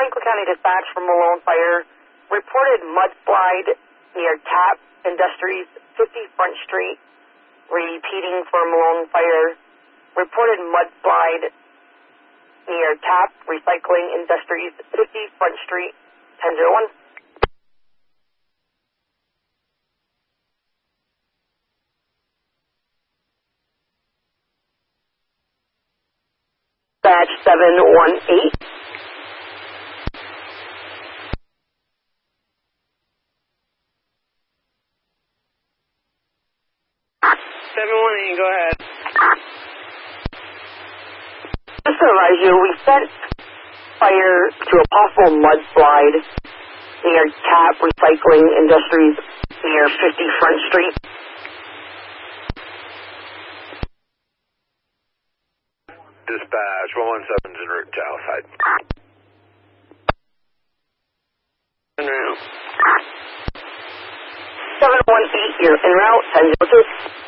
Franklin County Dispatch from Malone Fire. Reported mudslide near TAP Industries, 50 Front Street. Repeating for Malone Fire. Reported mudslide near TAP Recycling Industries, 50 Front Street, 1001. Batch 718. Go ahead. Just to advise you, we sent fire to a possible mudslide near TAP Recycling Industries near 50 Front Street. Dispatch 117 is en route to Alside. En route. 718, you're en route, 1002.